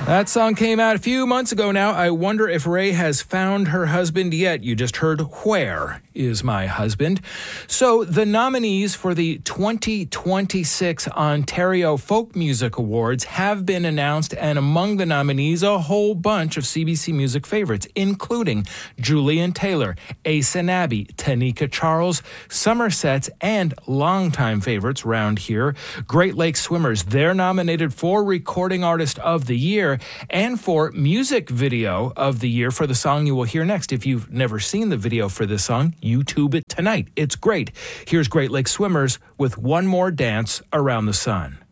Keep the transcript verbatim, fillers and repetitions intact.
That song came out a few months ago now. I wonder if Ray has found her husband yet. You just heard Where Is My Husband? So the nominees for the twenty twenty-six Ontario Folk Music Awards have been announced, and among the nominees, a whole bunch of C B C Music favorites, including Julian Taylor, Asa Nabby, Tanika Charles, Somerset's, and longtime favorites round here, Great Lakes Swimmers. They're nominated for Recording Artist of the Year and for Music Video of the Year for the song you will hear next. If you've never seen the video for this song, YouTube it tonight. It's great. Here's Great Lakes Swimmers with One More Dance Around the Sun.